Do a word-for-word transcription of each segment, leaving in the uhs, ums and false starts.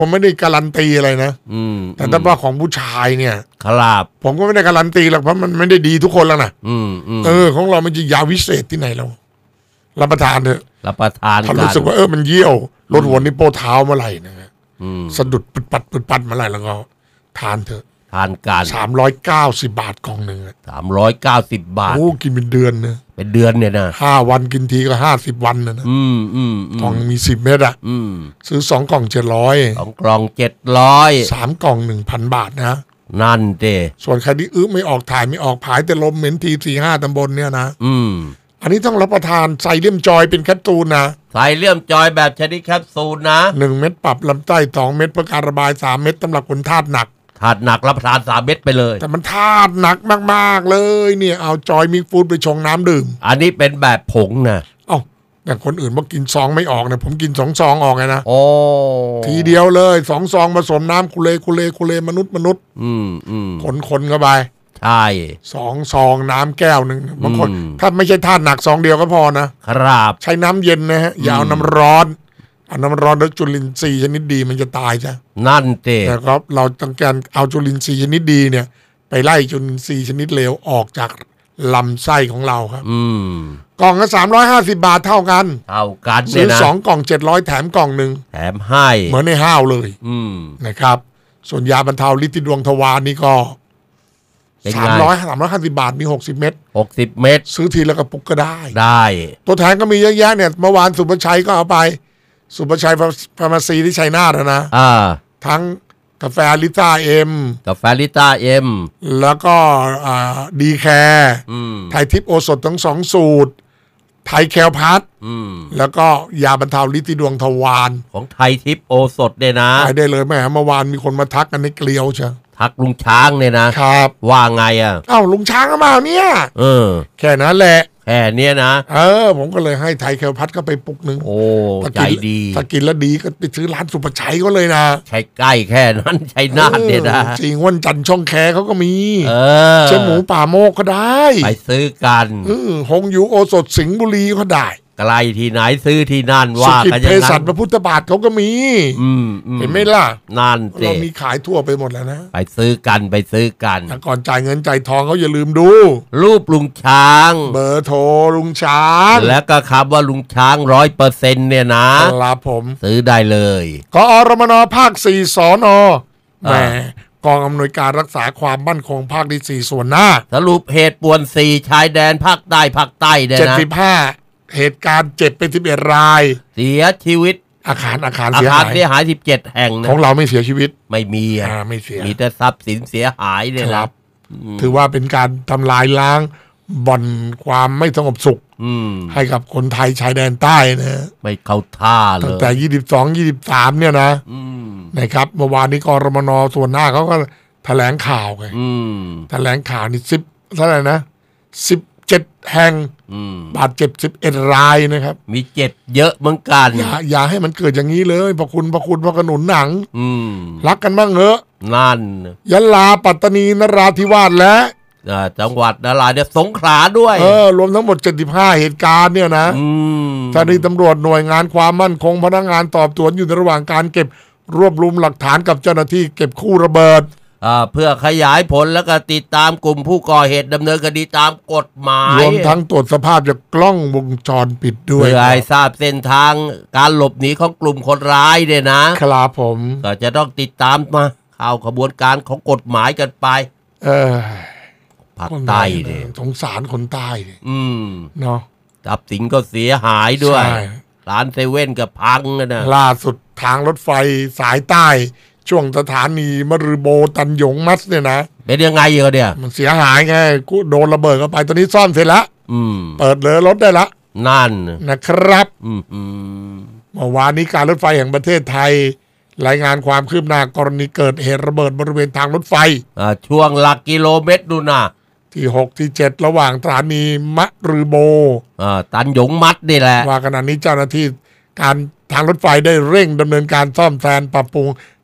ผมไม่ได้การันตีอะไรนะแต่ถ้าว่าของผู้ชายเนี่ยครับผมก็ไม่ได้การันตีหรอกเพราะมันไม่ได้ดีทุกคนแล้วนะเออของเรามันจะยาวิเศษที่ไหนเรารับประทานเถอะรับประทานกันรู้สึกว่าเออมันเยี่ยวลดหัวนิ้วโป้เท้าเมื่อไหร่นะฮะสะดุดปึดปัดปึดปัดเมื่อไหร่แล้วก็ทานเถอะทานกันสามร้อยเก้าสิบบาทกล่องหนึ่งสามร้อยเก้าสิบบาทโอ้กินเป็นเดือนนะเป็นเดือนเนี่ยนะห้าวันกินทีก็ห้าสิบวันนะนะอืมอืมกล่องมีสิบเม็ดอ่ะซื้อสองกล่องเจ็ดร้อยสองกล่องเจ็ดร้อยสามกล่องหนึ่งพันบาทนะนั่นเด้ส่วนใครที่อื้อไม่ออกถ่ายไม่ออกผายแต่ลมเหม็นทีสี่ห้าตำบลเนี่ยนะอืมอันนี้ต้องรับประทานไซเลียมจอยเป็นแคปซูลนะไซเลียมจอยแบบชนิดแคปซูลนะหนึ่งเม็ดปรับลำไส้สองเม็ดเพื่อการระบายสามเม็ดสำหรับคนธาตุหนักธาตุหนักรับประทานสามเม็ดไปเลยแต่มันธาตุหนักมากๆเลยเนี่ยเอาจอยมิกฟูดไปชงน้ำดื่มอันนี้เป็นแบบผงนะเอ้าแต่คนอื่นมากินซองไม่ออกนะผมกินสองซองออกไงนะโอ้ทีเดียวเลยสองซองผสมน้ำคุเลคุเลคุเลมนุษย์มนุษย์อืมอืมคนคนเข้าไปใช่สองซองน้ำแก้วหนึ่งบางคนถ้าไม่ใช่ธาตุหนักซองเดียวก็พอนะครับใช้น้ำเย็นนะฮะอย่าเอาน้ำร้อนเอาน้ำร้อนแล้วจุลินทรีย์ชนิดดีมันจะตายใช่นั่นเต้นะครับเราต้องการเอาจุลินทรีย์ชนิดดีเนี่ยไปไล่จุลินทรีย์ชนิดเลวออกจากลำไส้ของเราครับอืมกล่องละสามร้อยห้าสิบบาทเท่ากันเท่ากันซื้อสองกล่องเจ็ดร้อยแถมกล่องหนึ่งแถมให้เหมือนในห้าวเลยอืมนะครับส่วนยาบรรเทาฤทธิ์ดวงทวารนี่ก็สามร้อยสามร้อยห้าสิบบาทมีหกสิบเม็ดหกสิบเม็ดซื้อทีละกระปุกก็ได้ได้ตัวแทนก็มีเยอะแยะเนี่ยเมื่อวานสุภชัยก็เอาไปสุภชัยฟาร์มาซีที่ชัยนาทนะอ่าทั้งกาแฟลิต้าเอ็มกาแฟลิต้าเอ็มแล้วก็ดีแคร์ไทยทิพย์โอสถทั้งสองสูตรไทยแคลพัทแล้วก็ยาบรรเทาฤทธิ์ดวงทวารของไทยทิพย์โอสถเนี่ยนะไปได้เลยแม่เมื่อวานมีคนมาทักกันในเกลียวเชียวทักลุงช้างเนี่ยนะครับว่าไงอ่ะเอ้าลุงช้างมาเนี่ยเออแค่นั้นแหละแค่เนี้ยนะเออผมก็เลยให้ไทยแคลพัทก็ไปปุกหนึ่งโอ้ใจดีถ้ากินแล้วดีก็ไปซื้อร้านสุภชัยก็เลยนะใช่ใกล้แค่นั้นใช่นาดเนี่ยนะจริงวันจันทร์ช่องแคเขาก็มีเออเจ้าหมูป่าโมกก็ได้ไปซื้อกันหงยูโอสถสิงห์บุรีก็ได้ไกลที่ไหนซื้อที่นั่นว่ากันอย่างนั้นสุกิจเภสัชพระพุทธบาทเขาก็มีเห็นไหมล่ะนั่นเรามีขายทั่วไปหมดแล้วนะไปซื้อกันไปซื้อกันก่อนจ่ายเงินจ่ายทองเขาอย่าลืมดูรูปลุงช้างเบอร์โทรลุงช้างแล้วก็คำว่าลุงช้างร้อยเปอร์เซ็นต์เนี่ยนะครับผมซื้อได้เลยกอรมนภาคสี่สนแหมกองอำนวยการรักษาความมั่นคงภาคที่สี่ส่วนหน้าสรุปเหตุป่วนสี่ชายแดนภาคใต้ภาคใต้เนี่ยนะเจ็ดสิบห้าเหตุการณ์เจ็บเป็นสิบเอ็ดรายเสียชีวิตอาคารอาคารเสียหายอาคารเสียหายสิบเจ็ดแห่งนะของเราไม่เสียชีวิตไม่มีอ่ะไม่เสียมีแต่ทรัพย์สินเสียหายเนี่ยครับถือว่าเป็นการทำลายล้างบ่อนความไม่สงบสุขให้กับคนไทยชายแดนใต้นะไม่เข้าท่าเลยตั้งแต่ยี่สิบสอง ยี่สิบสามเนี่ยนะนะครับเมื่อวานนี้กรมนส่วนหน้าเขาก็แถลงข่าวไงแถลงข่าวนี่สิบเท่าไหร่นะสิบเจ็ดแห่งบาดเจ็บสิบเอ็ดรายนะครับมีเจ็บเยอะเหมือนกันอย่าอย่าให้มันเกิดอย่างนี้เลยพระคุณพระคุณพระขนุนหนังรักกันบ้างเหอะนั่นยะลาปัตตานีนราธิวาสและจังหวัดนราธิวาสสงขลาด้วยเออรวมทั้งหมดเจ็ดสิบห้าเหตุการณ์เนี่ยนะเจ้าหน้าที่ตำรวจหน่วยงานความมั่นคงพนักงานสอบสวนอยู่ในระหว่างการเก็บรวบรวมหลักฐานกับเจ้าหน้าที่เก็บคู่ระเบิดเพื่อขยายผลแล้วก็ติดตามกลุ่มผู้ก่อเหตุดำเนินคดีตามกฎหมายรวมทั้งตรวจสภาพจากกล้องวงจรปิดด้วยเพื่อให้ทราบเส้นทางการหลบหนีของกลุ่มคนร้ายเนี่ยนะครับผมก็จะต้องติดตามมาเข้าขบวนการของกฎหมายกันไปเออภาคใต้เนี่ยสงสารคนใต้อืมเนาะทรัพย์สินก็เสียหายด้วยร้านเซเว่นก็พังนะล่าสุดทางรถไฟสายใต้ช่วงสถานีมฤโบตันหยงมัดเนี่ยนะเป็นยังไงอยู่เนี่ยมันเสียหายไงกูโดนระเบิดเข้าไปตอนนี้ซ่อมเสร็จแล้วเปิดเลยรถได้ละนั่นนะครับเมื่อวานนี้การรถไฟแห่งประเทศไทยรายงานความคืบหน้ากรณีเกิดเหตุระเบิดบริเวณทางรถไฟช่วงหลักกิโลเมตรดูนะที่หกที่เจ็ดระหว่างสถานีมะรือโบตันหยงมัดนี่แหละว่าขณะนี้เจ้าหน้าที่การทางรถไฟได้เร่งดำเนินการซ่อมแซมปรับปรุง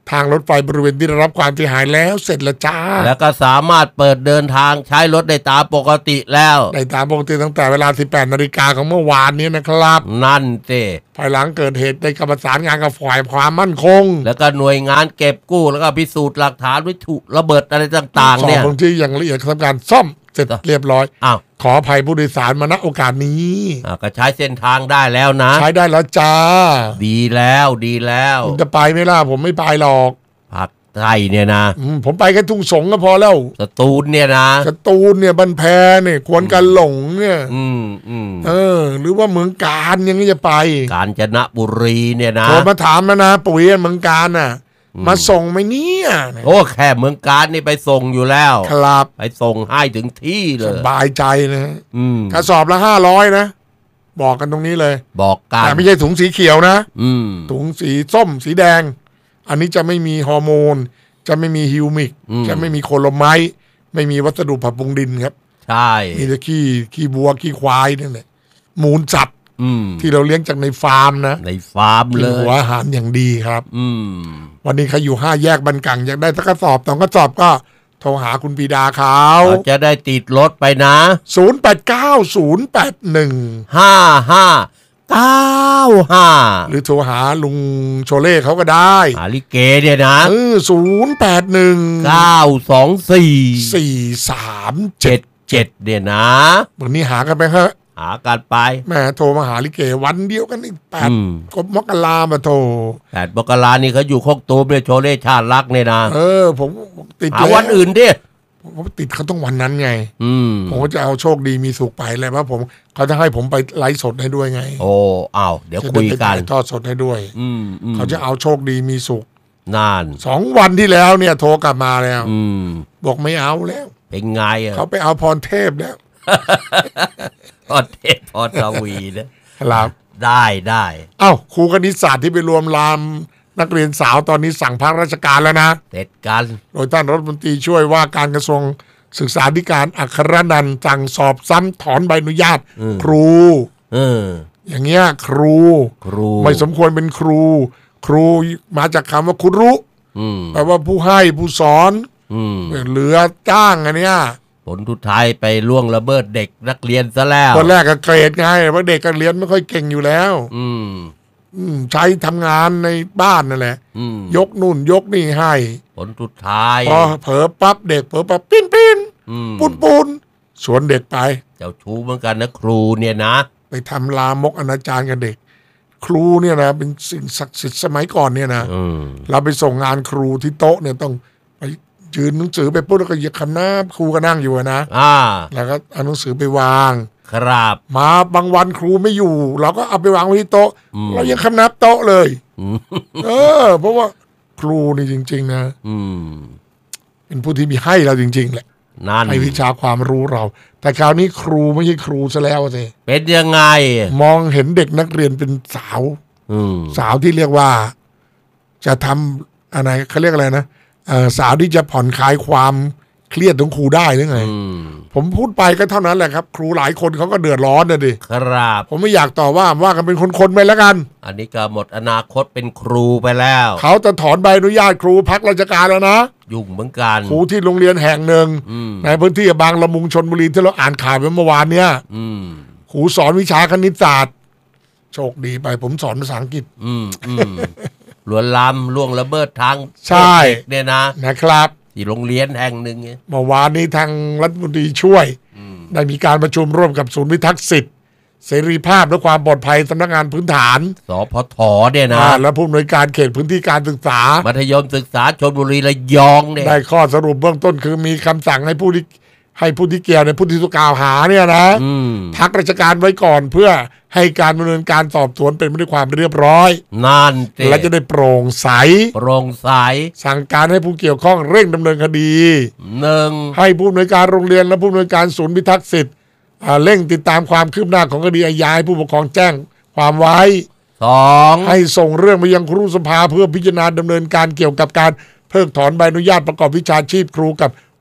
ทางรถไฟบริเวณที่ได้รับความเสียหายแล้วเสร็จแล้วจ้าแล้วก็สามารถเปิดเดินทางใช้รถได้ตามปกติแล้วได้ตามปกติตั้งแต่เวลา สิบแปดนาฬิกาของเมื่อวานนี้นะครับนั่นเต้ภายหลังเกิดเหตุได้ประสานงานกับฝ่ายความมั่นคงแล้วก็หน่วยงานเก็บกู้แล้วก็พิสูจน์หลักฐานวัตถุระเบิดอะไรต่างๆเนี่ยสอบที่อย่างละเอียดทำการซ่อมเสร็จเรียบร้อยอ้าวขออภัยผู้โดยสารมาณโอกาสนี้ก็ใช้เส้นทางได้แล้วนะใช้ได้แล้วจ้าดีแล้วดีแล้วคุณจะไปไหมล่ะผมไม่ไปหรอกภาคใต้เนี่ยนะผมไปแค่ทุ่งสงก็พอแล้วสตูลเนี่ยนะสตูลเนี่ยบันแพเนี่ยควรกันหลงเนี่ยอืมอืมเออหรือว่าเมืองการยังจะไปกาญจนบุรีเนี่ยนะโทรมาถามนะนะปุ๋ยเมืองการน่ะมาส่งไหมเนี่ยโอ้แค่เมืองการนี่ไปส่งอยู่แล้วครับไปส่งให้ถึงที่เลยสบายใจนะกระสอบละห้าร้อยนะบอกกันตรงนี้เลยบอกกันแต่ไม่ใช่ถุงสีเขียวนะถุงสีส้มสีแดงอันนี้จะไม่มีฮอร์โมนจะไม่มีฮิวมิกจะไม่มีโคโลไมต์ไม่มีวัสดุผักปรุงดินครับใช่มีแต่ขี้ขี้วัวขี้ควายนี่แหละมูลสัตว์ที่เราเลี้ยงจากในฟาร์มนะในฟาร์มเลยหัวอาหารอย่างดีครับอืมวันนี้ใครอยู่ห้าแยกบันกังอยากได้สักกระสอบสองกระสอบก็โทรหาคุณปีดาเขาจะได้ติดรถไปนะศูนย์ แปด เก้า ศูนย์ แปด หนึ่งห้า ห้า เก้า ห้าหรือโทรหาลุงโชเล่เขาก็ได้หาลิเกเนี่ยนะเออศูนย์ แปด หนึ่งเก้า สอง สี่สี่ สาม เจ็ดเจ็ดเนี่ยนะวันนี้หากันไปฮะหากันไปแม่โทรมาหาลิเกวันเดียวกันอีกแปดกบมกรามาโทรแปดมกรานี่เขาอยู่โคกตูมเนี่ยโชเล่ชาติรักเนี่ยนะเออผมติดหาวันอื่นดิผมติดเขาต้องวันนั้นไงผมก็จะเอาโชคดีมีสุขไปเลยว่าผมเขาจะให้ผมไปไลฟ์สดให้ด้วยไงโอ้อ้าวเดี๋ยวคุยกันทอดสดให้ด้วยเขาจะเอาโชคดีมีสุขนานสองวันที่แล้วเนี่ยโทรกลับมาแล้วบอกไม่เอาแล้วเป็นไงอ่ะเขาไปเอาพรเทพแล้วพรเทพพรทวีนะครับได้ได้เอ้าครูคณิตศาสตร์ที่ไปรวมลามนักเรียนสาวตอนนี้สั่งพักราชการแล้วนะเสร็จกันโดยท่านรัฐมนตรีช่วยว่าการกระทรวงศึกษาธิการอัครนันท์สั่งสอบซ้ำถอนใบอนุญาตครูเอออย่างเงี้ยครูครูไม่สมควรเป็นครูครูมาจากคำว่าคุรุแปลว่าผู้ให้ผู้สอนเหลือจ้างอันเนี้ยผลทุดท้ายไปล่วงละเมิดเด็กนักเรียนซะแล้วตอนแรกก็เกรดไงเพราะเด็กก็เรียนไม่ค่อยเก่งอยู่แล้วอืมใช้ทำงานในบ้านนั่นแหละยกนู่นยกนี่ให้ผลสุดท้ายพอเผลอปั๊บเด็กเผลอปั๊บปิ้นปิ้นปุนปุนสวนเด็กไปเจ้าชู้เหมือนกันนะครูเนี่ยนะไปทำลามกอนาจารกับเด็กครูเนี่ยนะเป็นสิ่งศักดิ์สิทธิ์สมัยก่อนเนี่ยนะเราไปส่งงานครูที่โต๊ะเนี่ยต้องไปยืนหนังสือไปปุ๊บแล้วก็เหยียบคำนับครูก็นั่งอยู่นะแล้วก็เอาหนังสือไปวางครับมาบางวันครูไม่อยู่เราก็เอาไปวางไว้ที่โต๊ะเรายังคำนับโต๊ะเลยเออเพราะว่าครูนี่จริงๆนะเป็นผู้ที่มีให้เราจริงๆแหละให้วิชาความรู้เราแต่คราวนี้ครูไม่ใช่ครูซะแล้วสิเป็นยังไงมองเห็นเด็กนักเรียนเป็นสาวสาวที่เรียกว่าจะทำอะไรเขาเรียกอะไรนะสาวที่จะผ่อนคลายความเครียดของครูได้หรือไงผมพูดไปก็เท่านั้นแหละครับครูหลายคนเขาก็เดือดร้อนนะดิครับผมไม่อยากต่อว่าว่ากันเป็นคนๆไปแล้วกันอันนี้ก็หมดอนาคตเป็นครูไปแล้วเขาจะถอนใบอนุญาตครูพักราชการแล้วนะยุ่งเหมือนกันครูที่โรงเรียนแห่งหนึ่งในพื้นที่บางละมุงชลบุรีที่เราอ่านข่าวไปเมื่อวานเนี้ยครูสอนวิชาคณิตศาสตร์โชคดีไปผมสอนภาษาอังกฤษลวนลามล่วงละเมิดทางใช่เนี่ยนะนะครับที่โรงเรียนแห่งหนึ่งเมื่อวานนี้ทางรัฐมนตรีช่วยได้มีการประชุมร่วมกับศูนย์พิทักษ์สิทธิเสรีภาพและความปลอดภัยสำนักงานพื้นฐานสพทเนี่ยนะและผู้อำนวยการเขตพื้นที่การศึกษามัธยมศึกษาชลบุรีระยองเนี่ยได้ข้อสรุปเบื้องต้นคือมีคำสั่งให้ผู้ที่ให้ผู้ที่เกี่ยวในผู้ที่ถูกกล่าวหาเนี่ยนะพักราชการไว้ก่อนเพื่อให้การดำเนินการสอบสวนเป็นไปด้วยความเรียบร้อยนั่นและจะได้โปร่งใสโปร่งใสสั่งการให้ผู้เกี่ยวข้องเร่งดำเนินคดีหนึ่งให้ผู้อำนวยการโรงเรียนและผู้อำนวยการศูนย์พิทักษ์สิทธิ์เร่งติดตามความคืบหน้าของคดีอาญาให้ผู้ปกครองแจ้งความไว้สองให้ส่งเรื่องไปยังครูสภาเพื่อพิจารณาดำเนินการเกี่ยวกับการเพิกถอนใบอนุญาตประกอบวิชาชีพครูกับ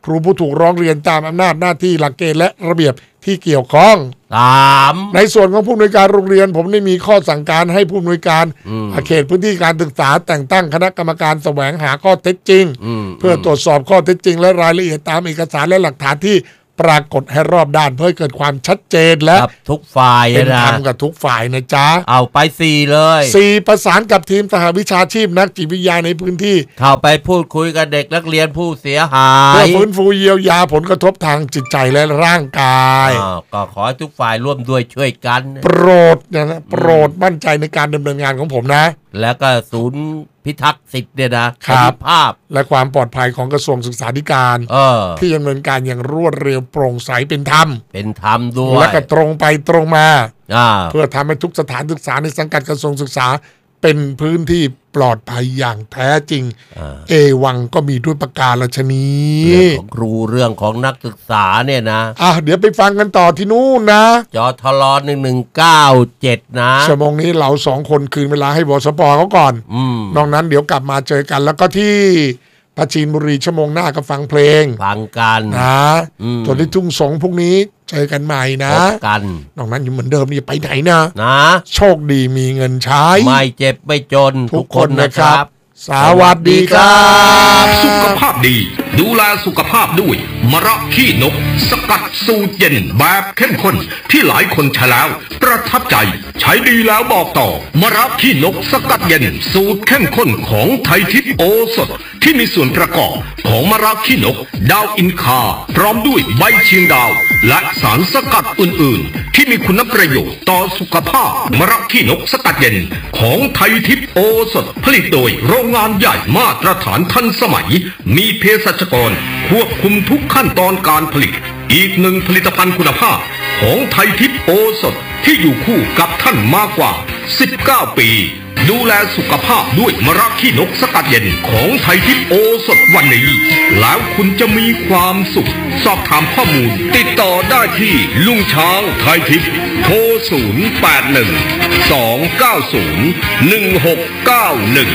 ครูผู้ถูกร้องเรียนตามอำนาจหน้าที่หลักเกณฑ์และระเบียบที่เกี่ยวข้องสามในส่วนของผู้อำนวยการโรงเรียนผมได้มีข้อสั่งการให้ผู้อำนวยการเขตพื้นที่การศึกษาแต่งตั้งคณะกรรมการแสวงหาข้อเท็จจริงเพื่อตรวจสอบข้อเท็จจริงและรายละเอียดตามเอกสารและหลักฐานที่ปรากฏให้รอบด้านเพื่อให้เกิดความชัดเจนและทุกฝ่ายเป็นนะธรรมกับทุกฝ่ายนะจ๊ะเอาไปสี่เลยสี่ประสานกับทีมสหวิชาชีพนักจิตวิทยาในพื้นที่เข้าไปพูดคุยกับเด็กนักเรียนผู้เสียหายเพื่อฟื้นฟูเยียวยาผลกระทบทางจิตใจและร่างกายก็ขอให้ทุกฝ่ายร่วมด้วยช่วยกันโปรดนะโปรดมั่นใจในการดำเนินงานของผมนะแล้วก็ศูนย์พิทักษ์สิทธิ์เนี่ยนะครับภาพและความปลอดภัยของกระทรวงศึกษาธิการที่ดำเนินการอย่างรวดเร็วโปร่งใสเป็นธรรมเป็นธรรมด้วยและก็ตรงไปตรงมาเพื่อทำให้ทุกสถานศึกษาในสังกัดกระทรวงศึกษาเป็นพื้นที่ปลอดภัยอย่างแท้จริงเอวังก็มีด้วยประการฉนี้เรื่องของครูเรื่องของนักศึกษาเนี่ยนะอ่ะเดี๋ยวไปฟังกันต่อที่นู่นนะจอทลอหนึ่งหนึ่งเก้าเจ็ดนะชั่วโมงนี้เราสองคนคืนเวลาให้บสปเขาก่อนนอกนั้นเดี๋ยวกลับมาเจอกันแล้วก็ที่ปราจีนบุรีชั่วโมงหน้าก็ฟังเพลงฟังกันนะส่วนที่ทุ่งสงพรุ่งนี้เจอกันใหม่นะกันนอกนั้นอยู่เหมือนเดิมอย่าไปไหนนะนะโชคดีมีเงินใช้ไม่เจ็บไม่จนทุกคนนะครับสวัสดีครับสุขภาพดีดูแลสุขภาพด้วยมะระขี้นกสกัดสูตรเย็นแบบเข้มข้นที่หลายคนใช้แล้วประทับใจใช้ดีแล้วบอกต่อมะระขี้นกสกัดเย็นสูตรเข้มข้นของไทยทิพย์โอสถที่มีส่วนประกอบของมะระขี้นกดาวอินคาพร้อมด้วยใบเชียงดาวและสารสกัดอื่นๆที่มีคุณประโยชน์ต่อสุขภาพมะระขี้นกสกัดเย็นของไทยทิพย์โอสถผลิตโดยโรงงานใหญ่มาตรฐานทันสมัยมีเภสัชกรควบคุมทุกขั้นตอนการผลิตอีกหนึ่งผลิตภัณฑ์คุณภาพของไทยทิพย์โอสถที่อยู่คู่กับท่านมากกว่าสิบเก้าปีดูแลสุขภาพด้วยมะระขี้นกสกัดเย็นของไทยทิพย์โอสถวันนี้แล้วคุณจะมีความสุขสอบถามข้อมูลติดต่อได้ที่ลุงช้างไทยทิพย์โทรศูนย์ แปด หนึ่ง สอง เก้า ศูนย์ หนึ่ง หก เก้า หนึ่ง